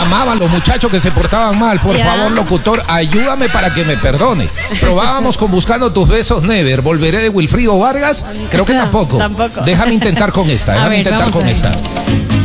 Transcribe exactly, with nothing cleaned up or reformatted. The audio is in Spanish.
amaban los muchachos que se portaban mal. Por Ya. favor, locutor, ayúdame para que me perdone. Probábamos con Buscando tus besos, Never. ¿Volveré de Wilfrido Vargas? Creo que tampoco. Tampoco. Déjame intentar con esta, A déjame ver, intentar vamos con a ver. esta.